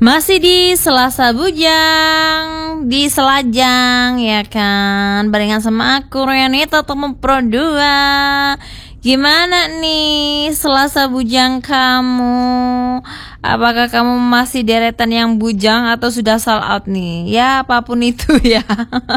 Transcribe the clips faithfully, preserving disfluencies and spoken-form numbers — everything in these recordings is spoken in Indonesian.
Masih di Selasa Bujang, di Selajang ya kan, barengan sama aku Rianita teman Pro dua. Gimana nih Selasa Bujang kamu? Apakah kamu masih deretan yang bujang atau sudah sold out nih? Ya apapun itu ya.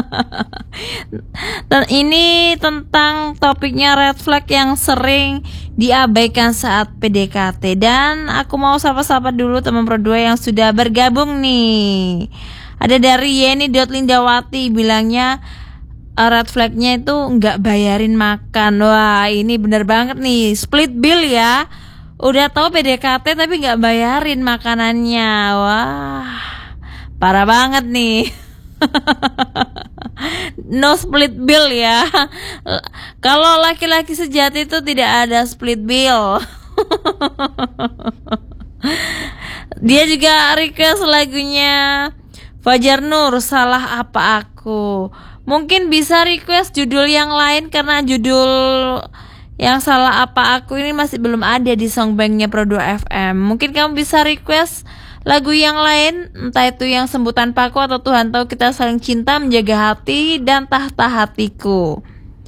Dan ini tentang topiknya red flag yang sering diabaikan saat P D K T. Dan aku mau sapa-sapa dulu teman Pro dua yang sudah bergabung nih. Ada dari Yeni.Lindawati bilangnya red flagnya itu nggak bayarin makan. Wah ini bener banget nih, split bill ya. Udah tahu P D K T tapi nggak bayarin makanannya. Wah parah banget nih. No split bill ya. Kalau laki-laki sejati itu tidak ada split bill. Dia juga request lagunya Fajar Nur, Salah Apa Aku. Mungkin bisa request judul yang lain karena judul yang Salah Apa Aku ini masih belum ada di songbanknya Pro dua F M. Mungkin kamu bisa request lagu yang lain, entah itu yang Sembuh Tanpa Aku atau Tuhan Tahu Kita Saling Cinta, Menjaga Hati, dan Tahta Hatiku.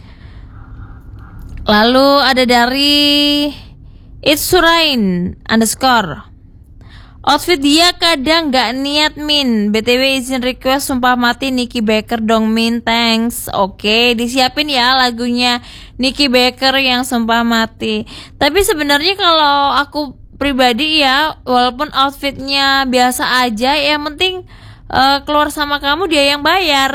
Lalu ada dari It's Surain underscore, outfit dia kadang gak niat Min. B T W izin request Sumpah Mati Nicky Baker dong Min, thanks. Oke, disiapin ya lagunya Nicky Baker yang Sumpah Mati. Tapi sebenarnya kalau aku pribadi ya, walaupun outfitnya biasa aja, yang penting uh, keluar sama kamu dia yang bayar.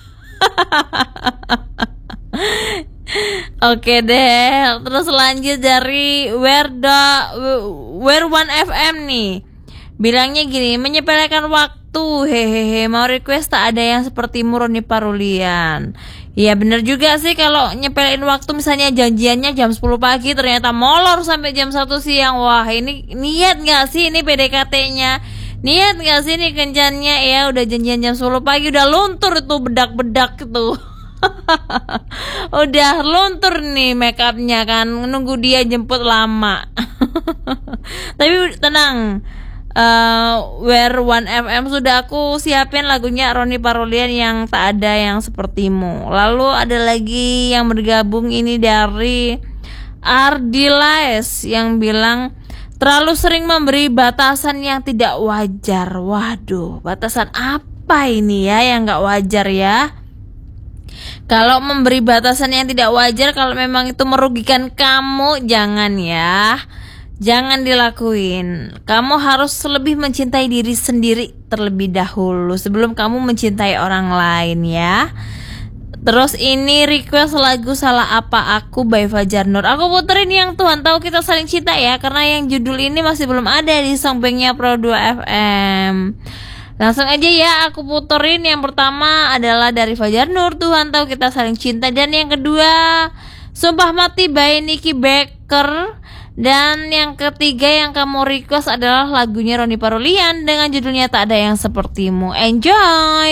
Oke deh, terus lanjut dari Where the Where One F M nih. Bilangnya gini, menyepelekan waktu, hehehe, mau request tak ada yang sepertimu Roni Parulian. Ya bener juga sih, kalau nyepelin waktu misalnya janjiannya jam sepuluh pagi ternyata molor sampai jam satu siang. Wah ini niat gak sih ini P D K T-nya? Niat gak sih ini kencannya? Ya udah janjian jam sepuluh pagi udah luntur tuh bedak-bedak tuh. Udah luntur nih make upnya kan, nunggu dia jemput lama. Tapi tenang, Uh, Where One F M sudah aku siapin lagunya Roni Parulian yang Tak Ada Yang Sepertimu. Lalu ada lagi yang bergabung ini dari Ardiles yang bilang terlalu sering memberi batasan yang tidak wajar. Waduh, batasan apa ini ya yang gak wajar ya? Kalau memberi batasan yang tidak wajar, kalau memang itu merugikan kamu, jangan ya. Jangan dilakuin. Kamu harus lebih mencintai diri sendiri terlebih dahulu sebelum kamu mencintai orang lain ya. Terus ini request lagu Salah Apa Aku by Fajar Nur. Aku puterin yang Tuhan Tahu Kita Saling Cinta ya, karena yang judul ini masih belum ada di songbanknya Pro dua F M. Langsung aja ya aku puterin. Yang pertama adalah dari Fajar Nur, Tuhan Tahu Kita Saling Cinta. Dan yang kedua Sumpah Mati by Nicky Baker. Dan yang ketiga yang kamu request adalah lagunya Roni Parulian dengan judulnya Tak Ada Yang Sepertimu. Enjoy!